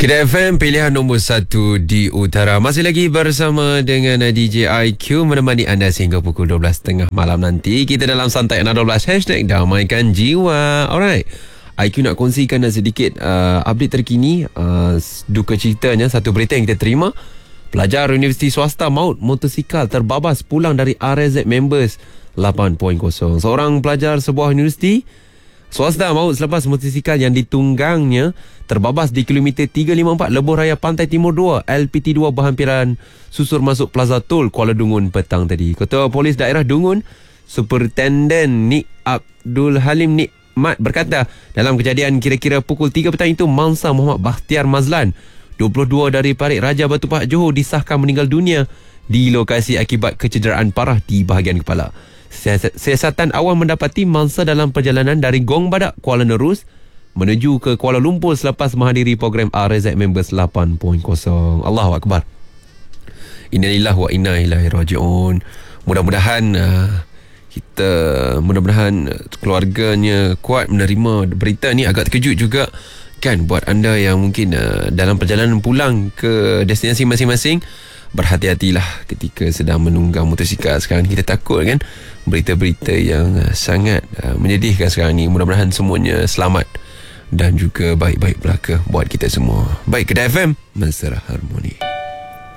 Kedah FM, pilihan nombor 1 di utara. Masih lagi bersama dengan DJ IQ menemani anda sehingga pukul 12.30 malam nanti. Kita dalam Santai Anak 12 Hashtag Damaikan Jiwa. Alright, IQ nak kongsikan sedikit update terkini. Duka ceritanya, satu berita yang kita terima. Pelajar universiti swasta maut motosikal terbabas pulang dari RZ Members 8.0. Seorang pelajar sebuah universiti swasta maut selepas motosikal yang ditunggangnya terbabas di kilometer 354 Lebuh Raya Pantai Timur 2 LPT2 berhampiran susur masuk Plaza Tol Kuala Dungun petang tadi. Ketua Polis Daerah Dungun Superintendent Nik Abdul Halim Nikmat berkata, dalam kejadian kira-kira pukul 3 petang itu, mangsa Muhammad Bakhtiar Mazlan 22 dari Parit Raja Batu Pahat Johor disahkan meninggal dunia di lokasi akibat kecederaan parah di bahagian kepala. Siasatan awal mendapati mangsa dalam perjalanan dari Gong Badak, Kuala Nerus menuju ke Kuala Lumpur selepas menghadiri program RZ Members 8.0. Allahu Akbar. Innalillahi wa inna ilaihi raji'un. Mudah-mudahan keluarganya kuat menerima berita ni. Agak terkejut juga kan buat anda yang mungkin dalam perjalanan pulang ke destinasi masing-masing. Berhati-hatilah ketika sedang menunggang motosikal. Sekarang kita takut kan, berita-berita yang sangat menyedihkan sekarang ni. Mudah-mudahan semuanya selamat dan juga baik-baik belaka buat kita semua. Baik, Kedah FM, Mesra Harmoni.